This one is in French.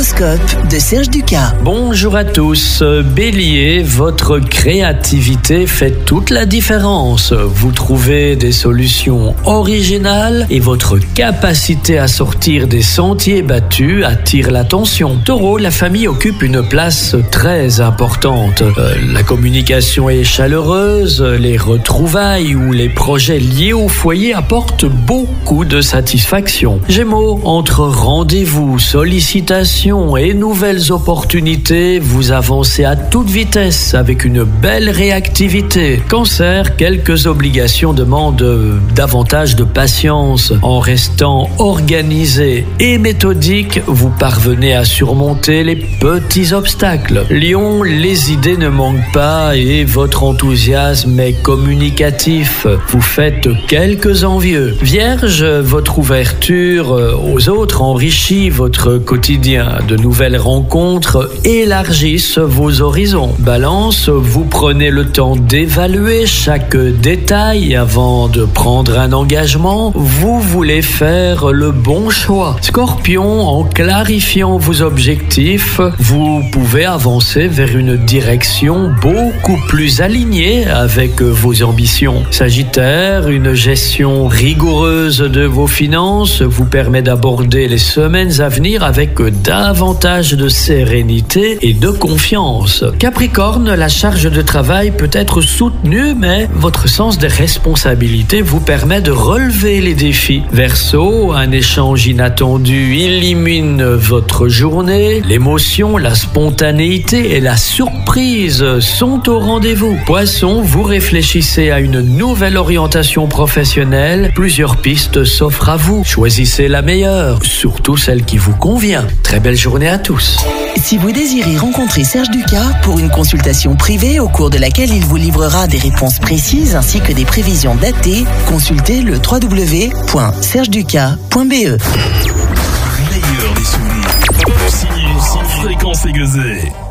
L'horoscope de Serge Ducas. Bonjour à tous. Bélier, votre créativité fait toute la différence. Vous trouvez des solutions originales et votre capacité à sortir des sentiers battus attire l'attention. Taureau, la famille occupe une place très importante. La communication est chaleureuse, les retrouvailles ou les projets liés au foyer apportent beaucoup de satisfaction. Gémeaux, entre rendez-vous, sollicitations et nouvelles opportunités, vous avancez à toute vitesse avec une belle réactivité. Cancer, quelques obligations demandent davantage de patience. En restant organisé et méthodique, vous parvenez à surmonter les petits obstacles. Lion, les idées ne manquent pas et votre enthousiasme est communicatif. Vous faites quelques envieux. Vierge, votre ouverture aux autres enrichit votre quotidien. De nouvelles rencontres élargissent vos horizons. Balance, vous prenez le temps d'évaluer chaque détail avant de prendre un engagement. Vous voulez faire le bon choix. Scorpion, en clarifiant vos objectifs, vous pouvez avancer vers une direction beaucoup plus alignée avec vos ambitions. Sagittaire, une gestion rigoureuse de vos finances vous permet d'aborder les semaines à venir avec davantage de sérénité et de confiance. Capricorne, la charge de travail peut être soutenue, mais votre sens des responsabilités vous permet de relever les défis. Verseau, un échange inattendu illumine votre journée. L'émotion, la spontanéité et la surprise sont au rendez-vous. Poisson, vous réfléchissez à une nouvelle orientation professionnelle. Plusieurs pistes s'offrent à vous. Choisissez la meilleure, surtout celle qui vous convient. Très belle journée à tous. Si vous désirez rencontrer Serge Ducas pour une consultation privée au cours de laquelle il vous livrera des réponses précises ainsi que des prévisions datées, consultez le www.sergeducas.be. Meilleur des souvenirs. Signé sans fréquence aiguisée.